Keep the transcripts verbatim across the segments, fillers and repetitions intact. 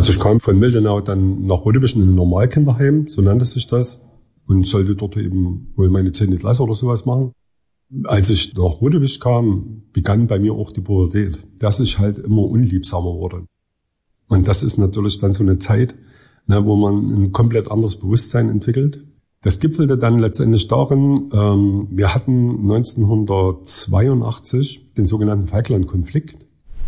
Also ich kam von Mildenau dann nach Rodebusch in ein Normalkinderheim, so nannte sich das, und sollte dort eben wohl meine zehnte Klasse oder sowas machen. Als ich nach Rodebusch kam, begann bei mir auch die Pubertät, dass ich halt immer unliebsamer wurde. Und das ist natürlich dann so eine Zeit, ne, wo man ein komplett anderes Bewusstsein entwickelt. Das gipfelte dann letztendlich darin, ähm, wir hatten neunzehnhundertzweiundachtzig den sogenannten Falkland-Konflikt.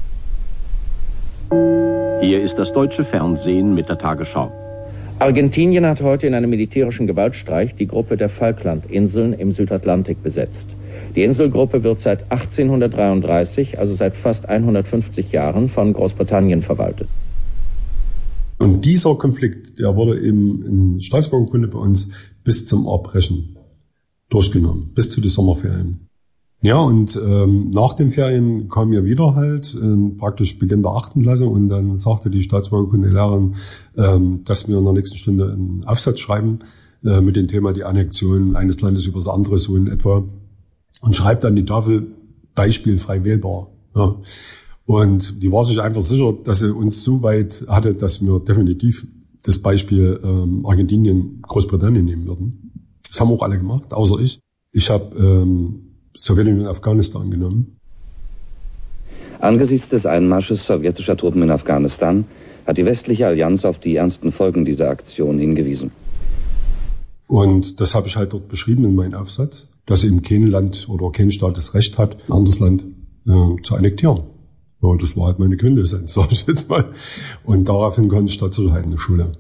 Hier ist das deutsche Fernsehen mit der Tagesschau. Argentinien hat heute in einem militärischen Gewaltstreich die Gruppe der Falklandinseln im Südatlantik besetzt. Die Inselgruppe wird seit achtzehnhundertdreiunddreißig, also seit fast hundertfünfzig Jahren, von Großbritannien verwaltet. Und dieser Konflikt, der wurde eben in Staatsbürgerkunde bei uns bis zum Erbrechen durchgenommen, bis zu den Sommerferien. Ja, und ähm, nach den Ferien kam mir wieder halt äh, praktisch Beginn der achten Klasse, und dann sagte die Staatsbürgerkundelehrerin, ähm, dass wir in der nächsten Stunde einen Aufsatz schreiben äh, mit dem Thema die Annexion eines Landes über das andere, so in etwa, und schreibt an die Tafel Beispiel frei wählbar. Ja. Und die war sich einfach sicher, dass sie uns so weit hatte, dass wir definitiv das Beispiel ähm, Argentinien, Großbritannien nehmen würden. Das haben auch alle gemacht, außer ich. Ich habe ähm, Sowjetunion und Afghanistan genommen. Angesichts des Einmarsches sowjetischer Truppen in Afghanistan hat die westliche Allianz auf die ernsten Folgen dieser Aktion hingewiesen. Und das habe ich halt dort beschrieben in meinem Aufsatz, dass eben kein Land oder kein Staat das Recht hat, ein anderes Land äh, zu annektieren. Ja, das war halt meine Quintessenz, sage ich jetzt mal. Und daraufhin konnte ich Staatssicherheit in der Schule.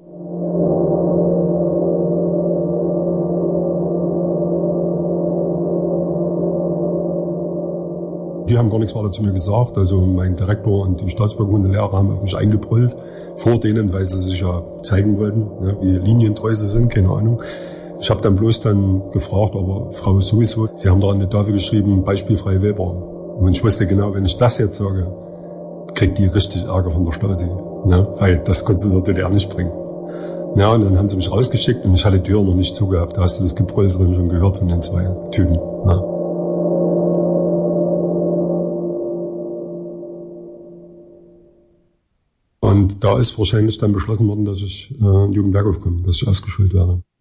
Die haben gar nichts weiter zu mir gesagt. Also mein Direktor und die Staatsbürgerkundelehrer haben auf mich eingebrüllt, vor denen, weil sie sich ja zeigen wollten, ne, wie linientreu sie sind, keine Ahnung. Ich habe dann bloß dann gefragt, aber Frau sowieso, Sie haben da an die Tafel geschrieben, beispielfrei wählbar. Und ich wusste genau, wenn ich das jetzt sage, kriegt die richtig Ärger von der Stasi. Ne? Weil das konnte in der D D R nicht bringen. Ja, und dann haben sie mich rausgeschickt und ich hatte die Tür noch nicht zugehabt. Da hast du das Gebrüll drin schon gehört von den zwei Typen. Ne? Und da ist wahrscheinlich dann beschlossen worden, dass ich äh, in Jugendwerk aufkomme, dass ich ausgeschult werde.